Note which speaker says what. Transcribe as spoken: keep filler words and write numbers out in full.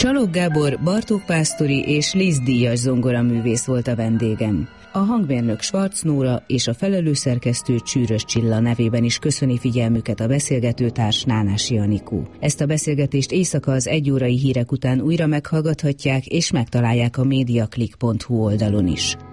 Speaker 1: Csalók Gábor, Bartók Pásztori és Liszt díjas zongoraművész volt a vendégem. A hangmérnök Schwarz Nóra és a felelősszerkesztő Csűrös Csilla nevében is köszöni figyelmüket a beszélgetőtárs Nánási Anikó. Ezt a beszélgetést éjszaka az egyórai hírek után újra meghallgathatják és megtalálják a mediaclick pont hu oldalon is.